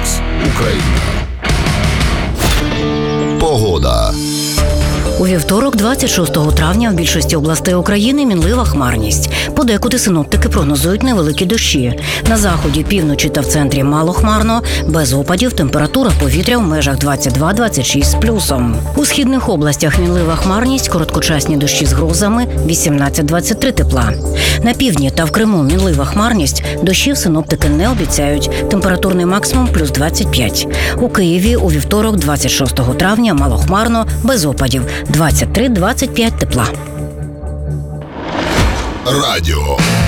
Фокс Україна. Погода. У вівторок, 26 травня, в більшості областей України мінлива хмарність. Подекуди синоптики прогнозують невеликі дощі. На заході, півночі та в центрі малохмарно, без опадів, температура повітря в межах 22-26 з плюсом. У східних областях мінлива хмарність, короткочасні дощі з грозами, 18-23 тепла. На півдні та в Криму мінлива хмарність, дощів синоптики не обіцяють, температурний максимум плюс 25. У Києві у вівторок, 26 травня, малохмарно, без опадів, 23-25 тепла. Радіо.